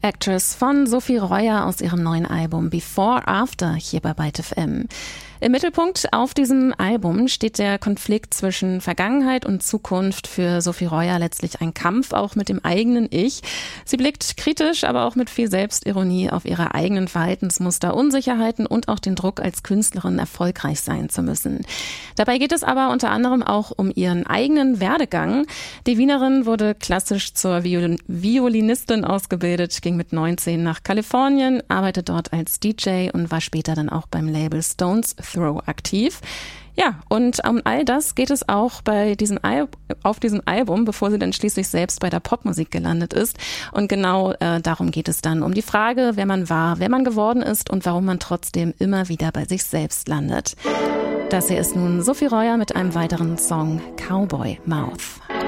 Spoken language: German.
Actress von Sophie Reuer aus ihrem neuen Album Before After hier bei Byte FM. Im Mittelpunkt auf diesem Album steht der Konflikt zwischen Vergangenheit und Zukunft. Für Sophie Reuer letztlich ein Kampf auch mit dem eigenen Ich. Sie blickt kritisch, aber auch mit viel Selbstironie auf ihre eigenen Verhaltensmuster, Unsicherheiten und auch den Druck, als Künstlerin erfolgreich sein zu müssen. Dabei geht es aber unter anderem auch um ihren eigenen Werdegang. Die Wienerin wurde klassisch zur Violinistin ausgebildet, ging mit 19 nach Kalifornien, arbeitet dort als DJ und war später dann auch beim Label Stones Throw aktiv. Ja, und um all das geht es auch auf diesem Album, bevor sie dann schließlich selbst bei der Popmusik gelandet ist. Und genau darum geht es dann, um die Frage, wer man war, wer man geworden ist und warum man trotzdem immer wieder bei sich selbst landet. Das hier ist nun Sophie Reuer mit einem weiteren Song, Cowboy Mouth.